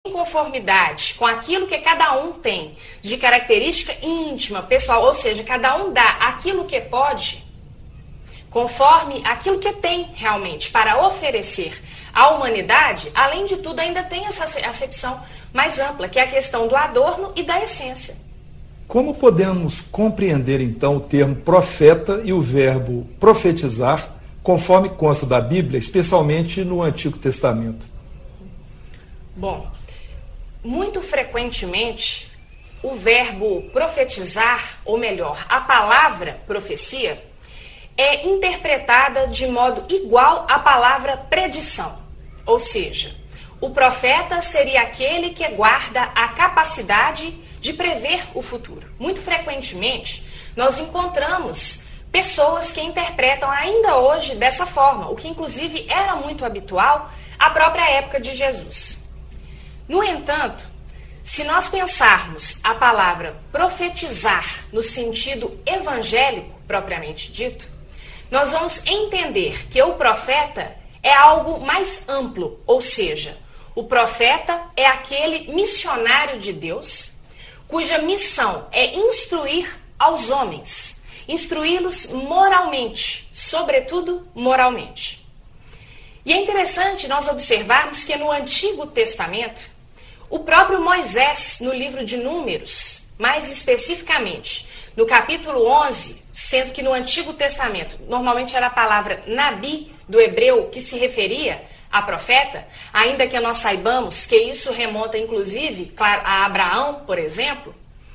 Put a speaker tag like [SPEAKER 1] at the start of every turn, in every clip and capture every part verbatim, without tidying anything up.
[SPEAKER 1] conformidade com aquilo que cada um tem de característica íntima, pessoal, ou seja, cada um dá aquilo que pode, conforme aquilo que tem realmente para oferecer à humanidade, além de tudo ainda tem essa acepção mais ampla, que é a questão do adorno e da essência.
[SPEAKER 2] Como podemos compreender então o termo profeta e o verbo profetizar, conforme consta da Bíblia, especialmente no Antigo Testamento?
[SPEAKER 1] Bom, muito frequentemente o verbo profetizar, ou melhor, a palavra profecia, é interpretada de modo igual à palavra predição. Ou seja, o profeta seria aquele que guarda a capacidade de prever o futuro. Muito frequentemente, nós encontramos pessoas que interpretam ainda hoje dessa forma, o que inclusive era muito habitual à própria época de Jesus. No entanto, se nós pensarmos a palavra profetizar no sentido evangélico, propriamente dito, nós vamos entender que o profeta é algo mais amplo, ou seja, o profeta é aquele missionário de Deus, cuja missão é instruir aos homens, instruí-los moralmente, sobretudo moralmente. E é interessante nós observarmos que no Antigo Testamento, o próprio Moisés, no livro de Números, mais especificamente, no capítulo onze, sendo que no Antigo Testamento, normalmente era a palavra nabi, do hebreu, que se referia a profeta, ainda que nós saibamos que isso remonta, inclusive, claro, a Abraão, por exemplo,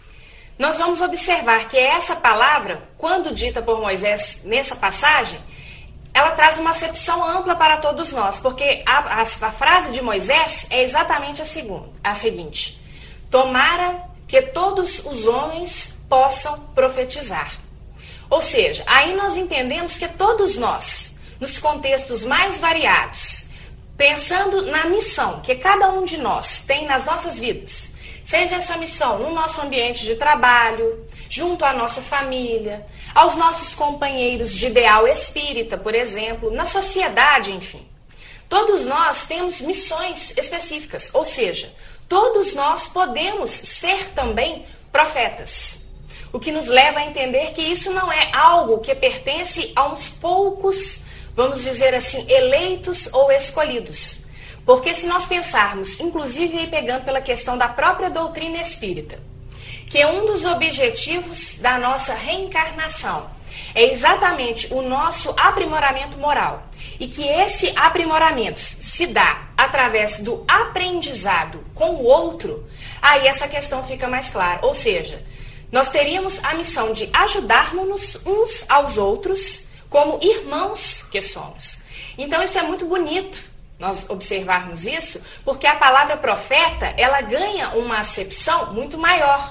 [SPEAKER 1] nós vamos observar que essa palavra, quando dita por Moisés nessa passagem, ela traz uma acepção ampla para todos nós, porque a, a, a frase de Moisés é exatamente a, segunda, a seguinte: tomara que todos os homens possam profetizar. Ou seja, aí nós entendemos que todos nós, nos contextos mais variados, pensando na missão que cada um de nós tem nas nossas vidas, seja essa missão no nosso ambiente de trabalho, junto à nossa família, aos nossos companheiros de ideal espírita, por exemplo, na sociedade, enfim. Todos nós temos missões específicas, ou seja, todos nós podemos ser também profetas. O que nos leva a entender que isso não é algo que pertence a uns poucos, vamos dizer assim, eleitos ou escolhidos. Porque se nós pensarmos, inclusive aí pegando pela questão da própria doutrina espírita, que um dos objetivos da nossa reencarnação é exatamente o nosso aprimoramento moral, e que esse aprimoramento se dá através do aprendizado com o outro, aí essa questão fica mais clara. Ou seja, nós teríamos a missão de ajudarmos-nos uns aos outros como irmãos que somos. Então isso é muito bonito, nós observarmos isso, porque a palavra profeta, ela ganha uma acepção muito maior.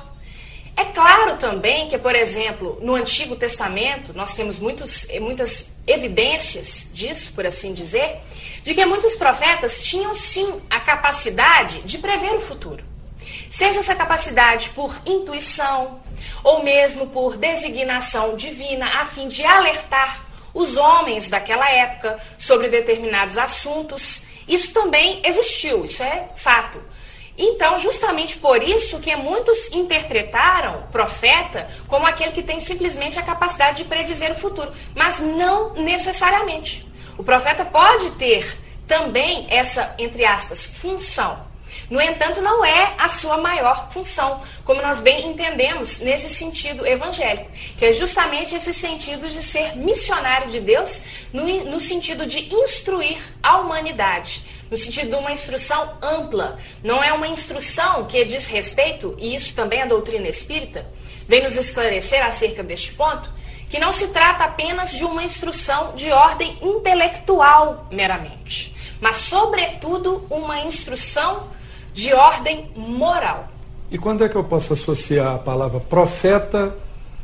[SPEAKER 1] É claro também que, por exemplo, no Antigo Testamento, nós temos muitos, muitas evidências disso, por assim dizer, de que muitos profetas tinham sim a capacidade de prever o futuro. Seja essa capacidade por intuição, ou mesmo por designação divina, a fim de alertar os homens daquela época sobre determinados assuntos. Isso também existiu, isso é fato. Então, justamente por isso que muitos interpretaram profeta como aquele que tem simplesmente a capacidade de predizer o futuro, mas não necessariamente. O profeta pode ter também essa, entre aspas, função. No entanto, não é a sua maior função, como nós bem entendemos nesse sentido evangélico, que é justamente esse sentido de ser missionário de Deus, no, no sentido de instruir a humanidade, no sentido de uma instrução ampla. Não é uma instrução que diz respeito, e isso também a doutrina espírita vem nos esclarecer acerca deste ponto, que não se trata apenas de uma instrução de ordem intelectual meramente, mas sobretudo uma instrução de ordem moral.
[SPEAKER 2] E quando é que eu posso associar a palavra profeta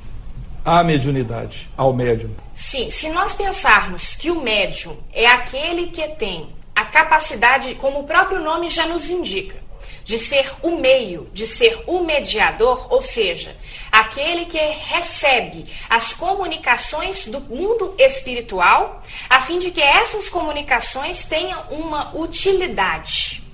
[SPEAKER 2] à mediunidade, ao médium?
[SPEAKER 1] Sim, se nós pensarmos que o médium é aquele que tem a capacidade, como o próprio nome já nos indica, de ser o meio, de ser o mediador, ou seja, aquele que recebe as comunicações do mundo espiritual, a fim de que essas comunicações tenham uma utilidade.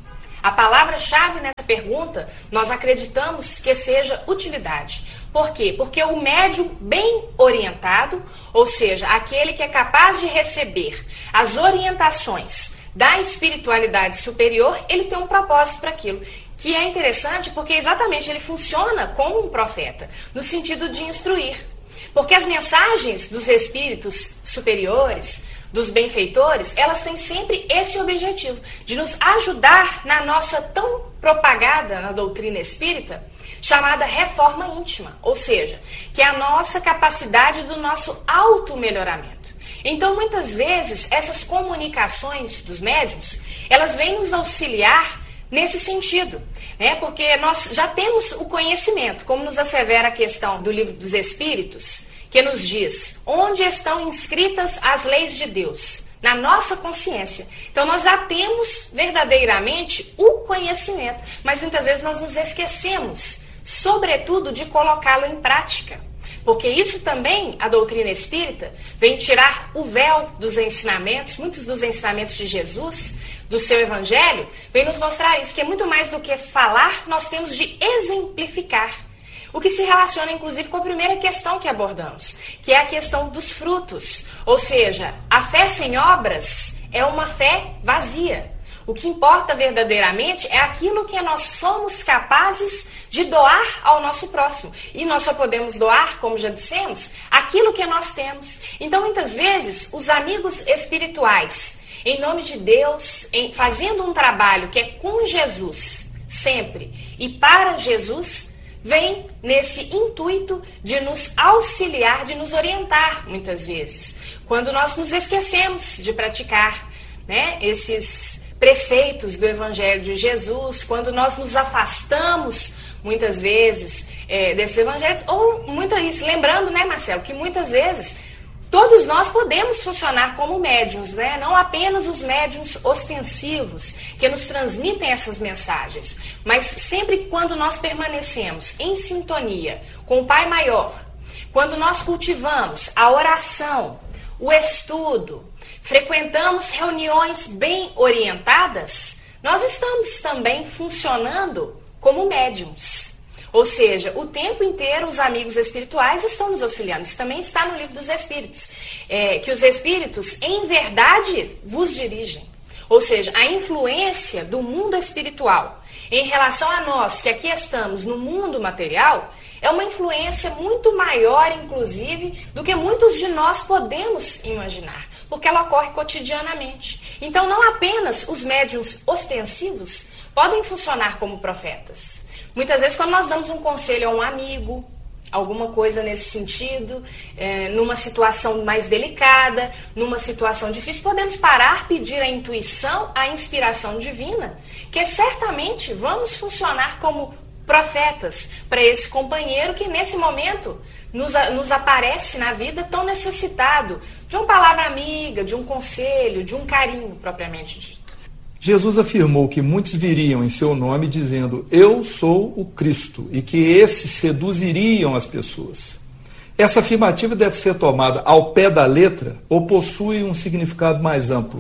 [SPEAKER 1] A palavra-chave nessa pergunta, nós acreditamos que seja utilidade. Por quê? Porque o médium bem orientado, ou seja, aquele que é capaz de receber as orientações da espiritualidade superior, ele tem um propósito para aquilo. Que é interessante porque exatamente ele funciona como um profeta, no sentido de instruir. Porque as mensagens dos espíritos superiores, dos benfeitores, elas têm sempre esse objetivo, de nos ajudar na nossa tão propagada na doutrina espírita, chamada reforma íntima, ou seja, que é a nossa capacidade do nosso auto-melhoramento. Então, muitas vezes, essas comunicações dos médiuns, elas vêm nos auxiliar nesse sentido, né? Porque nós já temos o conhecimento, como nos assevera a questão do Livro dos Espíritos, que nos diz onde estão inscritas as leis de Deus, na nossa consciência. Então nós já temos verdadeiramente o conhecimento, mas muitas vezes nós nos esquecemos, sobretudo, de colocá-lo em prática. Porque isso também, a doutrina espírita, vem tirar o véu dos ensinamentos, muitos dos ensinamentos de Jesus, do seu evangelho, vem nos mostrar isso, que é muito mais do que falar, nós temos de exemplificar. O que se relaciona, inclusive, com a primeira questão que abordamos, que é a questão dos frutos. Ou seja, a fé sem obras é uma fé vazia. O que importa verdadeiramente é aquilo que nós somos capazes de doar ao nosso próximo. E nós só podemos doar, como já dissemos, aquilo que nós temos. Então, muitas vezes, os amigos espirituais, em nome de Deus, em, fazendo um trabalho que é com Jesus, sempre, e para Jesus, vem nesse intuito de nos auxiliar, de nos orientar, muitas vezes. Quando nós nos esquecemos de praticar, né, esses preceitos do Evangelho de Jesus, quando nós nos afastamos, muitas vezes, é, desses evangelhos, ou muitas vezes, lembrando, né, Marcelo, que muitas vezes todos nós podemos funcionar como médiuns, né? Não apenas os médiuns ostensivos que nos transmitem essas mensagens, mas sempre quando nós permanecemos em sintonia com o Pai Maior, quando nós cultivamos a oração, o estudo, frequentamos reuniões bem orientadas, nós estamos também funcionando como médiuns. Ou seja, o tempo inteiro os amigos espirituais estão nos auxiliando. Isso também está no Livro dos Espíritos. É, que os espíritos, em verdade, vos dirigem. Ou seja, a influência do mundo espiritual em relação a nós, que aqui estamos no mundo material, é uma influência muito maior, inclusive, do que muitos de nós podemos imaginar. Porque ela ocorre cotidianamente. Então, não apenas os médiuns ostensivos podem funcionar como profetas. Muitas vezes, quando nós damos um conselho a um amigo, alguma coisa nesse sentido, é, numa situação mais delicada, numa situação difícil, podemos parar, pedir a intuição, a inspiração divina, que certamente vamos funcionar como profetas para esse companheiro que nesse momento nos, nos aparece na vida tão necessitado de uma palavra amiga, de um conselho, de um carinho propriamente dito.
[SPEAKER 2] Jesus afirmou que muitos viriam em seu nome dizendo, eu sou o Cristo, e que esses seduziriam as pessoas. Essa afirmativa deve ser tomada ao pé da letra ou possui um significado mais amplo?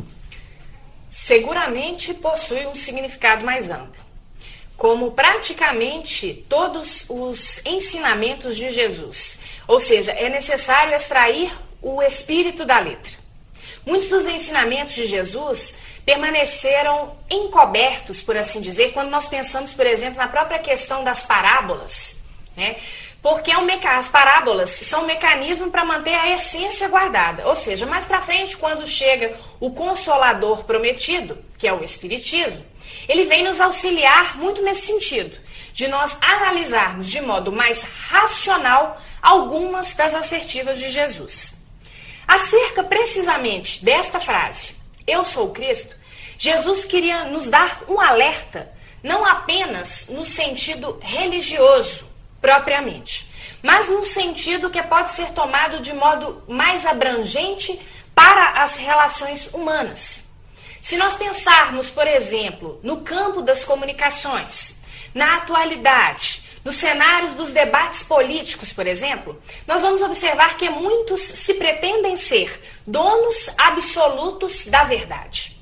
[SPEAKER 1] Seguramente possui um significado mais amplo. Como praticamente todos os ensinamentos de Jesus. Ou seja, é necessário extrair o espírito da letra. Muitos dos ensinamentos de Jesus permaneceram encobertos, por assim dizer, quando nós pensamos, por exemplo, na própria questão das parábolas, né? Porque é um meca... as parábolas são um mecanismo para manter a essência guardada. Ou seja, mais para frente, quando chega o Consolador prometido, que é o Espiritismo, ele vem nos auxiliar muito nesse sentido, de nós analisarmos de modo mais racional algumas das assertivas de Jesus. Acerca precisamente desta frase, eu sou o Cristo, Jesus queria nos dar um alerta, não apenas no sentido religioso, propriamente, mas num sentido que pode ser tomado de modo mais abrangente para as relações humanas. Se nós pensarmos, por exemplo, no campo das comunicações, na atualidade, nos cenários dos debates políticos, por exemplo, nós vamos observar que muitos se pretendem ser donos absolutos da verdade.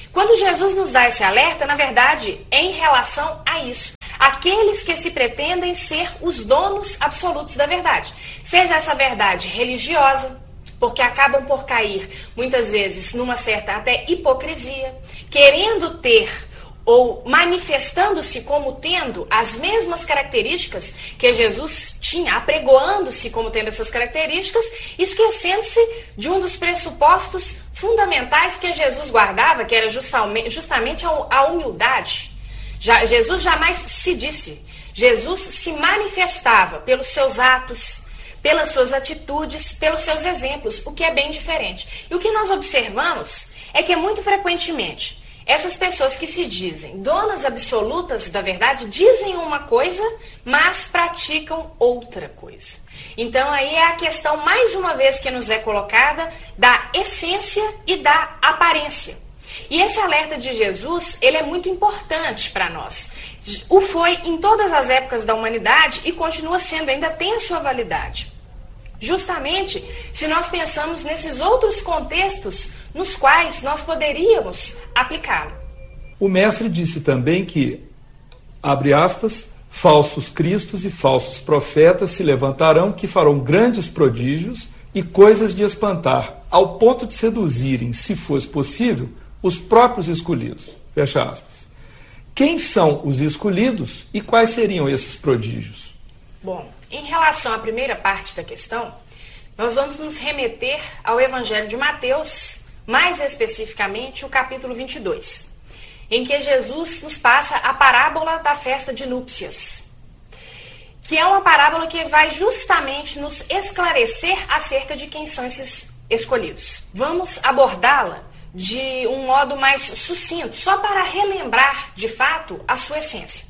[SPEAKER 1] Quando Jesus nos dá esse alerta, na verdade, é em relação a isso. Aqueles que se pretendem ser os donos absolutos da verdade. Seja essa verdade religiosa, porque acabam por cair, muitas vezes, numa certa até hipocrisia, querendo ter ou manifestando-se como tendo as mesmas características que Jesus tinha, apregoando-se como tendo essas características, esquecendo-se de um dos pressupostos fundamentais que Jesus guardava, que era justamente, justamente a humildade. Já, Jesus jamais se disse, Jesus se manifestava pelos seus atos, pelas suas atitudes, pelos seus exemplos, o que é bem diferente. E o que nós observamos é que muito frequentemente essas pessoas que se dizem donas absolutas da verdade dizem uma coisa, mas praticam outra coisa. Então aí é a questão, mais uma vez, que nos é colocada da essência e da aparência. E esse alerta de Jesus, ele é muito importante para nós. O foi em todas as épocas da humanidade e continua sendo, ainda tem a sua validade. Justamente se nós pensamos nesses outros contextos nos quais nós poderíamos aplicá-lo.
[SPEAKER 2] O mestre disse também que, abre aspas, falsos cristos e falsos profetas se levantarão, que farão grandes prodígios e coisas de espantar, ao ponto de seduzirem, se fosse possível, os próprios escolhidos. Fecha aspas. Quem são os escolhidos e quais seriam esses prodígios?
[SPEAKER 1] Bom, em relação à primeira parte da questão, nós vamos nos remeter ao Evangelho de Mateus, mais especificamente o capítulo vinte e dois, em que Jesus nos passa a parábola da festa de núpcias, que é uma parábola que vai justamente nos esclarecer acerca de quem são esses escolhidos. Vamos abordá-la de um modo mais sucinto, só para relembrar de fato a sua essência.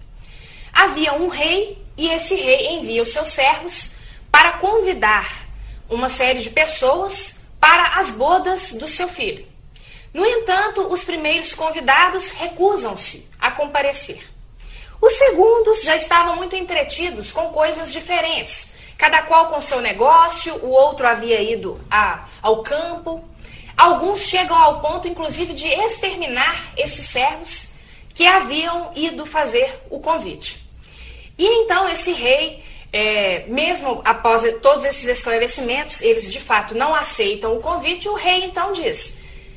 [SPEAKER 1] Havia um rei e esse rei envia os seus servos para convidar uma série de pessoas para as bodas do seu filho. No entanto, os primeiros convidados recusam-se a comparecer. Os segundos já estavam muito entretidos com coisas diferentes, cada qual com seu negócio, o outro havia ido a, ao campo. Alguns chegam ao ponto, inclusive, de exterminar esses servos que haviam ido fazer o convite. E então esse rei, é, mesmo após todos esses esclarecimentos, eles de fato não aceitam o convite. O rei então diz,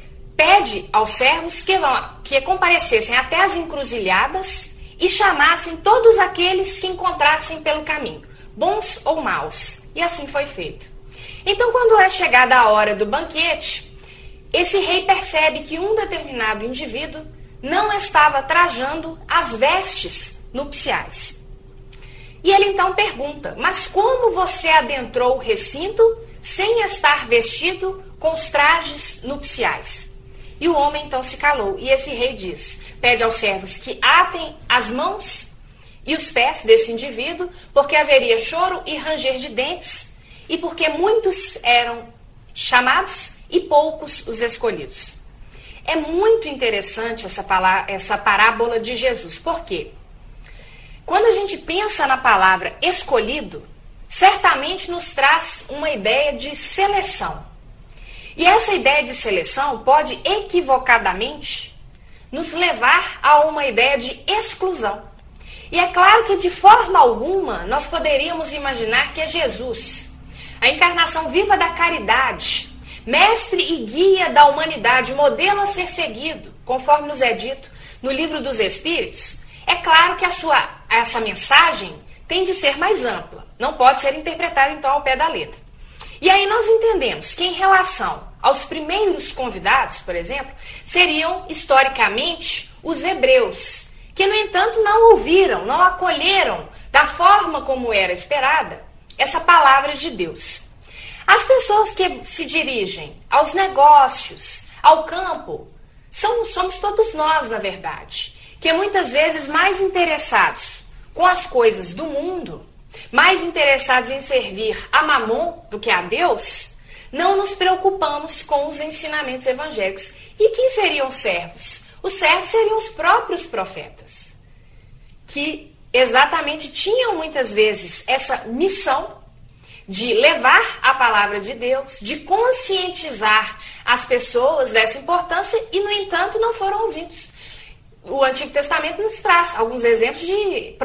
[SPEAKER 1] pede aos servos que, vão, que comparecessem até as encruzilhadas e chamassem todos aqueles que encontrassem pelo caminho, bons ou maus. E assim foi feito. Então, quando é chegada a hora do banquete, esse rei percebe que um determinado indivíduo não estava trajando as vestes nupciais. E ele então pergunta, mas como você adentrou o recinto sem estar vestido com os trajes nupciais? E o homem então se calou. E esse rei diz, pede aos servos que atem as mãos e os pés desse indivíduo, porque haveria choro e ranger de dentes, e porque muitos eram chamados e poucos os escolhidos. É muito interessante essa, palavra, essa parábola de Jesus. Por quê? Quando a gente pensa na palavra escolhido, certamente nos traz uma ideia de seleção. E essa ideia de seleção pode equivocadamente nos levar a uma ideia de exclusão. E é claro que de forma alguma nós poderíamos imaginar que é Jesus, a encarnação viva da caridade, mestre e guia da humanidade, modelo a ser seguido, conforme nos é dito no Livro dos Espíritos. É claro que a sua, essa mensagem tem de ser mais ampla, não pode ser interpretada então ao pé da letra. E aí nós entendemos que em relação aos primeiros convidados, por exemplo, seriam historicamente os hebreus, que no entanto não ouviram, não acolheram da forma como era esperada essa palavra de Deus. As pessoas que se dirigem aos negócios, ao campo, são, somos todos nós, na verdade, que muitas vezes mais interessados com as coisas do mundo, mais interessados em servir a Mamon do que a Deus, não nos preocupamos com os ensinamentos evangélicos. E quem seriam os servos? Os servos seriam os próprios profetas, que exatamente tinham muitas vezes essa missão de levar a palavra de Deus, de conscientizar as pessoas dessa importância e, no entanto, não foram ouvidos. O Antigo Testamento nos traz alguns exemplos de